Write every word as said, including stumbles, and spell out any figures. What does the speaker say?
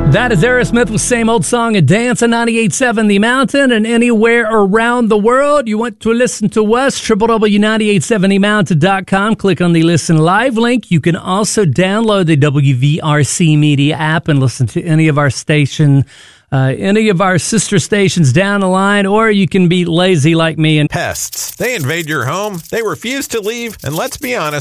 That is Aerosmith with Same Old Song and Dance on ninety-eight point seven The Mountain, and anywhere around the world you want to listen to us, w w w dot nine eight seven the mountain dot com. Click on the Listen Live link. You can also download the W V R C Media app and listen to any of our station, uh, any of our sister stations down the line, or you can be lazy like me and pests. They invade your home, they refuse to leave, and let's be honest,